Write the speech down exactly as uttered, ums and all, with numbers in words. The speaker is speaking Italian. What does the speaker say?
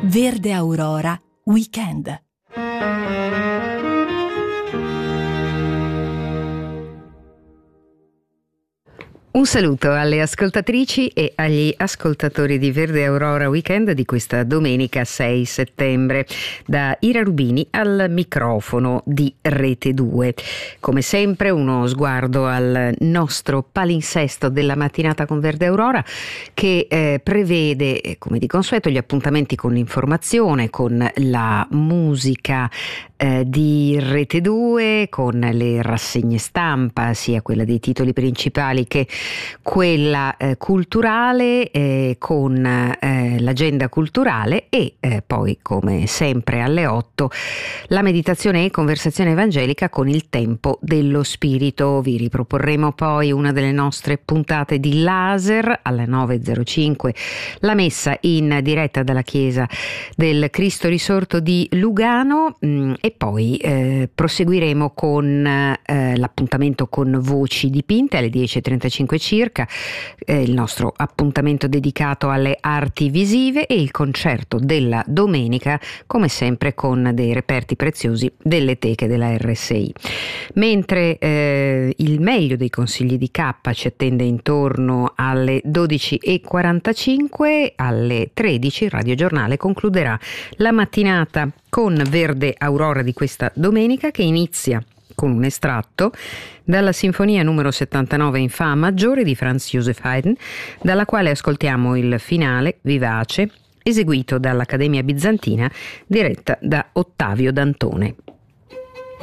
Verde Aurora Weekend. Un saluto alle ascoltatrici e agli ascoltatori di Verde Aurora Weekend di questa domenica sei settembre. Da Ira Rubini al microfono di Rete due. Come sempre uno sguardo al nostro palinsesto della mattinata con Verde Aurora che eh, prevede, come di consueto, gli appuntamenti con l'informazione, con la musica eh, di Rete due, con le rassegne stampa, sia quella dei titoli principali che quella eh, culturale, eh, con eh, l'agenda culturale e eh, poi, come sempre alle otto, la meditazione e conversazione evangelica con il tempo dello spirito. Vi riproporremo poi una delle nostre puntate di laser alle nove e zero cinque, la messa in diretta dalla chiesa del Cristo Risorto di Lugano, mh, e poi eh, proseguiremo con eh, l'appuntamento con Voci dipinte alle dieci e trentacinque circa, eh, il nostro appuntamento dedicato alle arti visive e il concerto della domenica, come sempre con dei reperti preziosi delle teche della R S I. Mentre eh, il meglio dei consigli di K ci attende intorno alle dodici e quarantacinque, alle tredici il radiogiornale concluderà la mattinata con Verde Aurora di questa domenica, che inizia con un estratto dalla sinfonia numero settantanove in Fa maggiore di Franz Joseph Haydn, dalla quale ascoltiamo il finale vivace eseguito dall'Accademia Bizantina diretta da Ottavio Dantone.